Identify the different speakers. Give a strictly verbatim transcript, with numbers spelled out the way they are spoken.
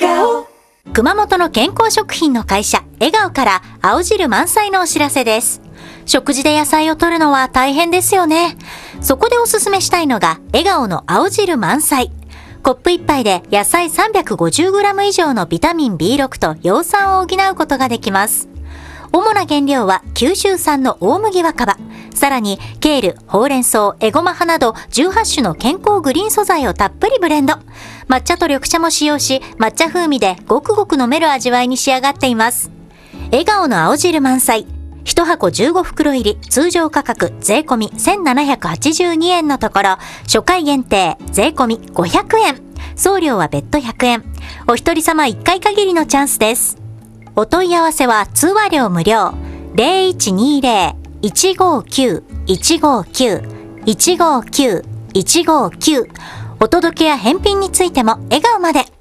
Speaker 1: 顔。
Speaker 2: 熊本の健康食品の会社笑顔から青汁満載のお知らせです。食事で野菜を摂るのは大変ですよね。そこでおすすめしたいのが笑顔の青汁満載。コップいっぱいで野菜 さんびゃくごじゅうグラム 以上のビタミン ビーろく と葉酸を補うことができます。主な原料は九州産の大麦若葉、さらにケール、ほうれん草、エゴマ葉などじゅうはち種の健康グリーン素材をたっぷりブレンド。抹茶と緑茶も使用し、抹茶風味でごくごく飲める味わいに仕上がっています。笑顔の青汁満載。いちはこじゅうごふくろ入り、通常価格税込みせんななひゃくはちじゅうにえんのところ、初回限定税込みごひゃくえん。送料は別途ひゃくえん。お一人様いっかい限りのチャンスです。お問い合わせは通話料無料。ゼロいちにゼロ いちごきゅう いちごきゅう いちごきゅう いちごきゅう。お届けや返品についても笑顔まで。